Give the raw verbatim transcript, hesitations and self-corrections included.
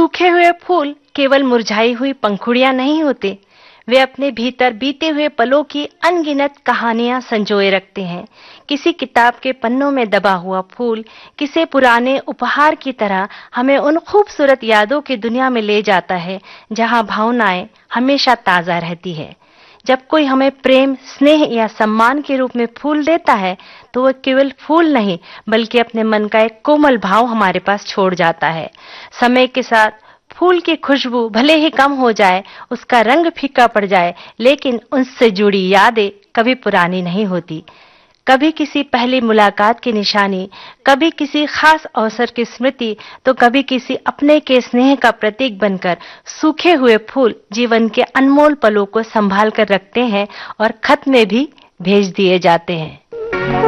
सूखे हुए फूल केवल मुरझाई हुई पंखुड़ियां नहीं होते, वे अपने भीतर बीते हुए पलों की अनगिनत कहानियां संजोए रखते हैं। किसी किताब के पन्नों में दबा हुआ फूल किसी पुराने उपहार की तरह हमें उन खूबसूरत यादों की दुनिया में ले जाता है, जहां भावनाएं हमेशा ताजा रहती है। जब कोई हमें प्रेम, स्नेह या सम्मान के रूप में फूल देता है, तो वह केवल फूल नहीं, बल्कि अपने मन का एक कोमल भाव हमारे पास छोड़ जाता है। समय के साथ फूल की खुशबू भले ही कम हो जाए, उसका रंग फीका पड़ जाए, लेकिन उससे जुड़ी यादें कभी पुरानी नहीं होती। कभी किसी पहली मुलाकात की निशानी, कभी किसी खास अवसर की स्मृति, तो कभी किसी अपने के स्नेह का प्रतीक बनकर सूखे हुए फूल जीवन के अनमोल पलों को संभाल कर रखते हैं और खत में भी भेज दिए जाते हैं।